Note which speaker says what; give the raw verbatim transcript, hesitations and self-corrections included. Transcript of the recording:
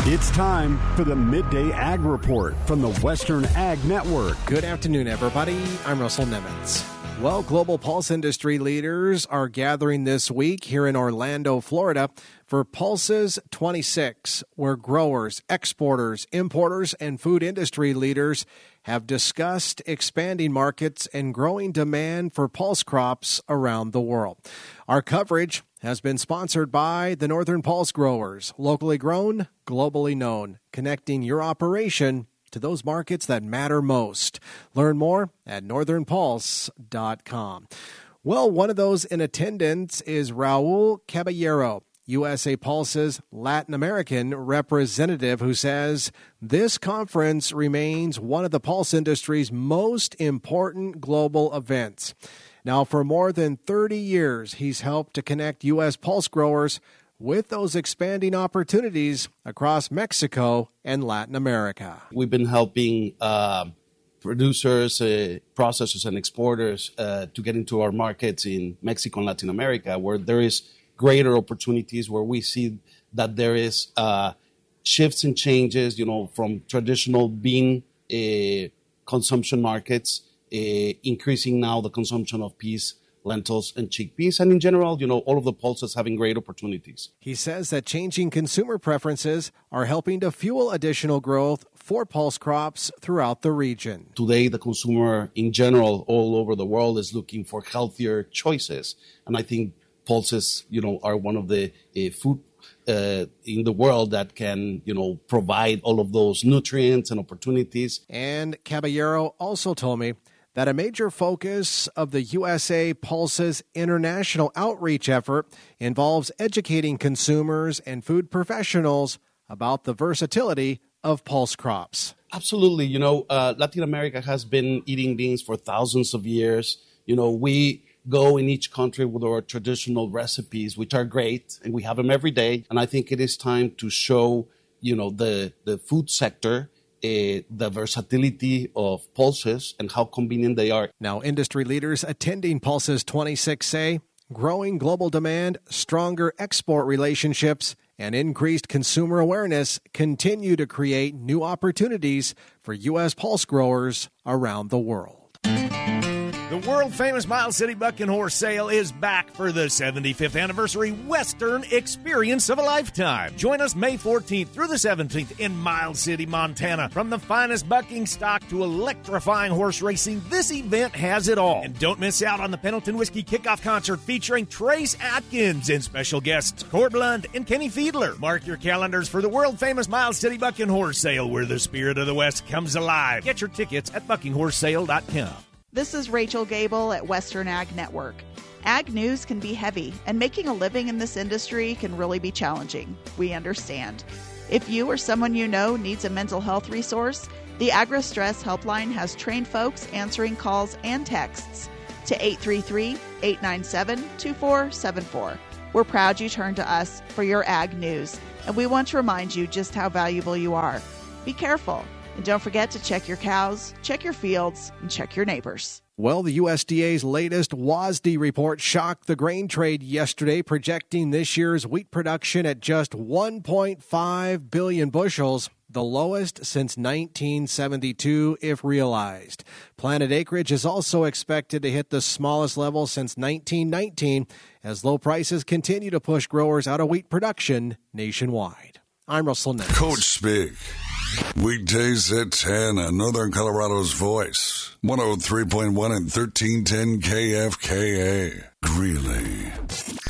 Speaker 1: It's time for the Midday Ag Report from the Western Ag Network.
Speaker 2: Good afternoon, everybody. I'm Russell Nemitz. Well, global pulse industry leaders are gathering this week here in Orlando, Florida, for Pulses twenty-six, where growers, exporters, importers, and food industry leaders have discussed expanding markets and growing demand for pulse crops around the world. Our coverage has been sponsored by the Northern Pulse Growers, locally grown, globally known, connecting your operation to those markets that matter most. Learn more at northern pulse dot com. Well, one of those in attendance is Raul Caballero, U S A Pulse's Latin American representative, who says this conference remains one of the pulse industry's most important global events. Now, for more than thirty years, he's helped to connect U S pulse growers with those expanding opportunities across Mexico and Latin America.
Speaker 3: We've been helping uh, producers, uh, processors, and exporters uh, to get into our markets in Mexico and Latin America, where there is greater opportunities, where we see that there is uh, shifts and changes, you know, from traditional bean uh, consumption markets, uh, increasing now the consumption of peas, lentils, and chickpeas, and in general, you know, all of the pulses having great opportunities.
Speaker 2: He says that changing consumer preferences are helping to fuel additional growth for pulse crops throughout the region.
Speaker 3: Today, the consumer in general all over the world is looking for healthier choices, and I think pulses, you know, are one of the uh, food uh, in the world that can, you know, provide all of those nutrients and opportunities.
Speaker 2: And Caballero also told me that a major focus of the U S A Pulse's international outreach effort involves educating consumers and food professionals about the versatility of pulse crops.
Speaker 3: Absolutely. You know, uh, Latin America has been eating beans for thousands of years. You know, we go in each country with our traditional recipes, which are great, and we have them every day. And I think it is time to show, you know, the, the food sector Uh, the versatility of pulses and how convenient they are.
Speaker 2: Now, industry leaders attending Pulses twenty-six say growing global demand, stronger export relationships, and increased consumer awareness continue to create new opportunities for U S pulse growers around the world.
Speaker 4: The world-famous Miles City Bucking Horse Sale is back for the seventy-fifth anniversary Western experience of a lifetime. Join us May fourteenth through the seventeenth in Miles City, Montana. From the finest bucking stock to electrifying horse racing, this event has it all. And don't miss out on the Pendleton Whiskey Kickoff Concert featuring Trace Atkins and special guests Cord Blunt and Kenny Fiedler. Mark your calendars for the world-famous Miles City Bucking Horse Sale, where the spirit of the West comes alive. Get your tickets at bucking horse sale dot com.
Speaker 5: This is Rachel Gable at Western Ag Network. Ag news can be heavy, and making a living in this industry can really be challenging. We understand. If you or someone you know needs a mental health resource, the AgriStress Helpline has trained folks answering calls and texts to eight three three, eight nine seven, two four seven four. We're proud you turned to us for your ag news, and we want to remind you just how valuable you are. Be careful. And don't forget to check your cows, check your fields, and check your neighbors.
Speaker 2: Well, the U S D A's latest W A S D report shocked the grain trade yesterday, projecting this year's wheat production at just one point five billion bushels, the lowest since nineteen seventy-two if realized. Planted acreage is also expected to hit the smallest level since nineteen nineteen as low prices continue to push growers out of wheat production nationwide. I'm Russell Nemitz.
Speaker 6: Coach Speak. Weekdays at ten on Northern Colorado's Voice. one oh three point one and thirteen ten K F K A. Greeley.